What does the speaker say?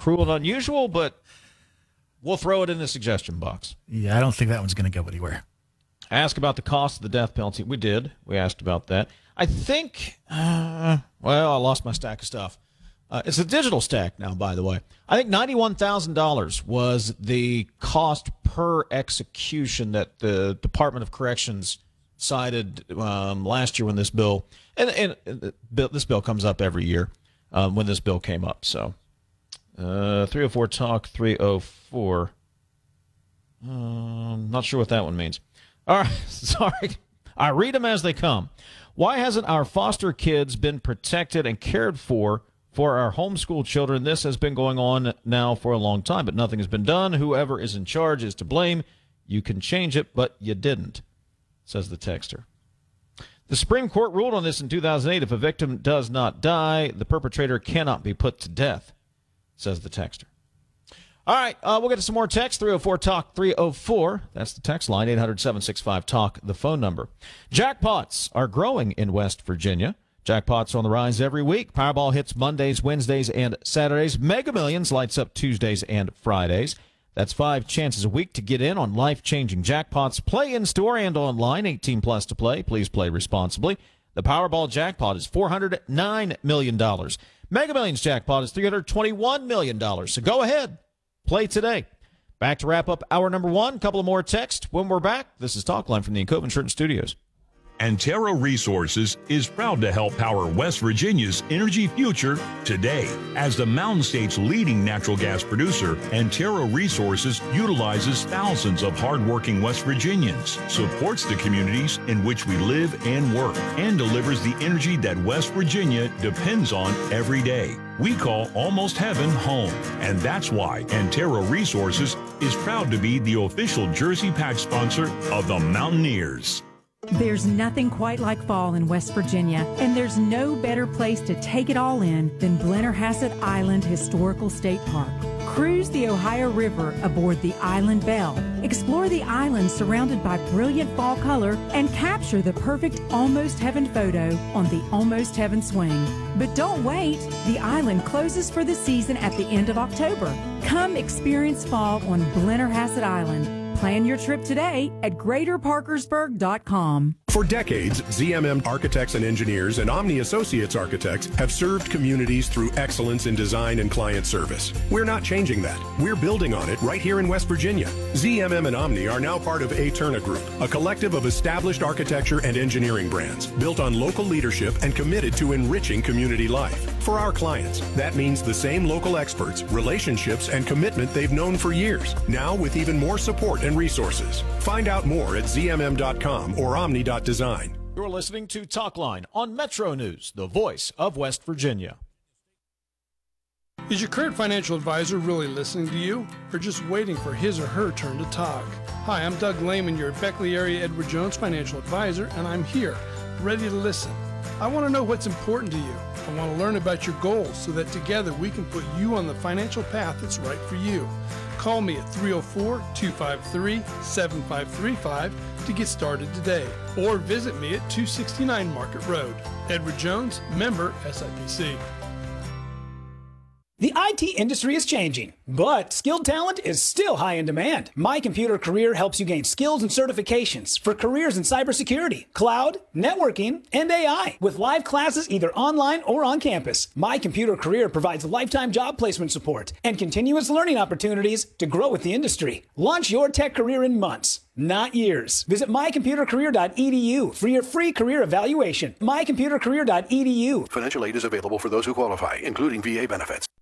cruel and unusual, but we'll throw it in the suggestion box. Yeah, I don't think that one's going to go anywhere. Ask about the cost of the death penalty. We did. We asked about that. I think, I lost my stack of stuff. It's a digital stack now, by the way. I think $91,000 was the cost per execution that the Department of Corrections cited last year when this bill, and this bill comes up every year when this bill came up. So 304 Talk 304. Not sure what that one means. All right, sorry. I read them as they come. Why hasn't our foster kids been protected and cared for our homeschool children? This has been going on now for a long time, but nothing has been done. Whoever is in charge is to blame. You can change it, but you didn't, says the texter. The Supreme Court ruled on this in 2008. If a victim does not die, the perpetrator cannot be put to death, says the texter. All right, we'll get to some more text. 304 Talk 304. That's the text line. 800-765-TALK, the phone number. Jackpots are growing in West Virginia. Jackpots on the rise every week. Powerball hits Mondays, Wednesdays, and Saturdays. Mega Millions lights up Tuesdays and Fridays. That's 5 chances a week to get in on life-changing jackpots. Play in-store and online. 18 plus to play. Please play responsibly. The Powerball jackpot is $409 million. Mega Millions jackpot is $321 million. So go ahead. Play today. Back to wrap up hour number 1. Couple of more texts when we're back. This is Talkline from the Encova Insurance Studios. Antero Resources is proud to help power West Virginia's energy future today. As the Mountain State's leading natural gas producer, Antero Resources utilizes thousands of hardworking West Virginians, supports the communities in which we live and work, and delivers the energy that West Virginia depends on every day. We call Almost Heaven home, and that's why Antero Resources is proud to be the official jersey patch sponsor of the Mountaineers. There's nothing quite like fall in West Virginia, and there's no better place to take it all in than Blennerhassett Island Historical State Park. Cruise the Ohio River aboard the Island Belle. Explore the island surrounded by brilliant fall color and capture the perfect Almost Heaven photo on the Almost Heaven swing. But don't wait. The island closes for the season at the end of October. Come experience fall on Blennerhassett Island. Plan your trip today at GreaterParkersburg.com. For decades, ZMM Architects and Engineers and Omni Associates Architects have served communities through excellence in design and client service. We're not changing that. We're building on it right here in West Virginia. ZMM and Omni are now part of Aeterna Group, a collective of established architecture and engineering brands built on local leadership and committed to enriching community life. For our clients, that means the same local experts, relationships, and commitment they've known for years, now with even more support and resources. Find out more at zmm.com or omni.design. You're listening to Talkline on Metro News, the voice of West Virginia. Is your current financial advisor really listening to you, or just waiting for his or her turn to talk? Hi, I'm Doug Lehman, your Beckley area Edward Jones financial advisor, and I'm here, ready to listen. I want to know what's important to you. I want to learn about your goals so that together we can put you on the financial path that's right for you. Call me at 304-253-7535 to get started today, or visit me at 269 Market Road. Edward Jones, member SIPC. The IT industry is changing, but skilled talent is still high in demand. My Computer Career helps you gain skills and certifications for careers in cybersecurity, cloud, networking, and AI, with live classes either online or on campus. My Computer Career provides lifetime job placement support and continuous learning opportunities to grow with the industry. Launch your tech career in months, not years. Visit mycomputercareer.edu for your free career evaluation. mycomputercareer.edu. Financial aid is available for those who qualify, including VA benefits.